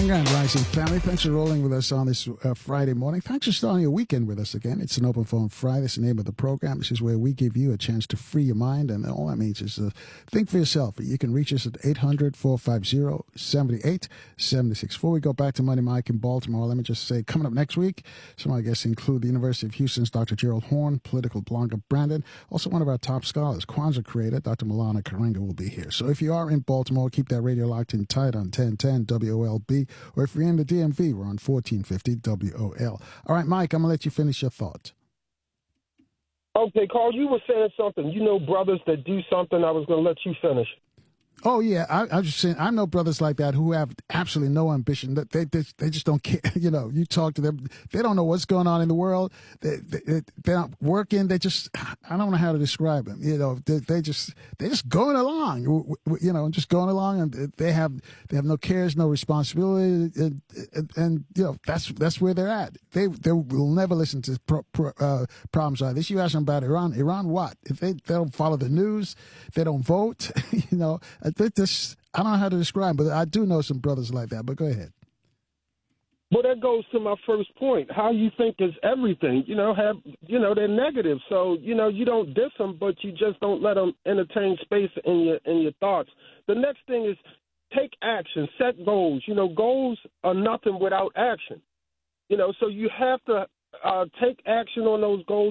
Grand Rising family. Thanks for rolling with us on this Friday morning. Thanks for starting your weekend with us again. It's an Open Phone Friday. That's the name of the program. This is where we give you a chance to free your mind, and all that means is think for yourself. You can reach us at 800-450-7876. Before we go back to Money Mike in Baltimore, let me just say, coming up next week, some of our guests include the University of Houston's Dr. Gerald Horn, political blogger Brandon, also one of our top scholars, Kwanzaa creator, Dr. Milana Karenga, will be here. So if you are in Baltimore, keep that radio locked in tight on 1010 WOLB, or if you're in the DMV, we're on 1450 WOL. All right, Mike, I'm going to let you finish your thought. Okay, Carl, you were saying something. You know brothers that do something. I was going to let you finish. Oh, yeah. I was just saying, I know brothers like that who have absolutely no ambition. They just don't care. You know, you talk to them, they don't know what's going on in the world. They're not working. I don't know how to describe them. You know, they're just going along, you know, just going along, and they have no cares, no responsibility. And you know, that's where they're at. They will never listen to problems like this. You ask them about Iran what? If they don't follow the news, they don't vote, you know, I don't know how to describe, but I do know some brothers like that. But go ahead. Well, that goes to my first point. How you think is everything. You know, they're negative. So, you know, you don't diss them, but you just don't let them entertain space in your thoughts. The next thing is take action, set goals. You know, goals are nothing without action. You know, so you have to take action on those goals.